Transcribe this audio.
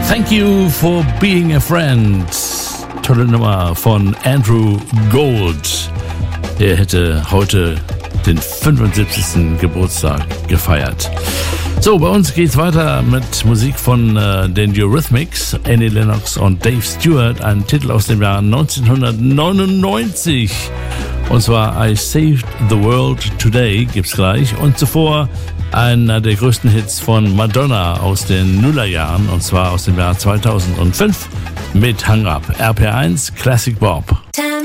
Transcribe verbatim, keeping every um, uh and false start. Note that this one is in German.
Thank You for Being a Friend. Tolle Nummer von Andrew Gold. Er hätte heute den fünfundsiebzigsten Geburtstag gefeiert. So, bei uns geht's weiter mit Musik von äh, den Eurythmics, Annie Lennox und Dave Stewart, ein Titel aus dem Jahr neunzehnhundertneunundneunzig. Und zwar I Saved the World Today gibt's gleich. Und zuvor einer der größten Hits von Madonna aus den Nullerjahren, und zwar aus dem Jahr zweitausendfünf mit Hang Up. R P R eins Classic Bob.